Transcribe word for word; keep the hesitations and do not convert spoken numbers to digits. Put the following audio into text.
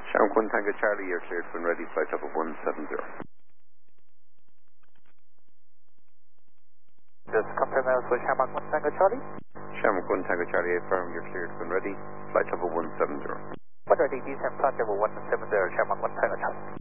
Shamrock one Tango Charlie, you're cleared when ready, flight level one seven zero. Just confirm that was Shamrock one Tango Charlie. Shamrock one Tango Charlie, affirm you're cleared when ready, flight level one seven zero. When ready, descend flight level one seven zero, Shamrock one Tango Charlie.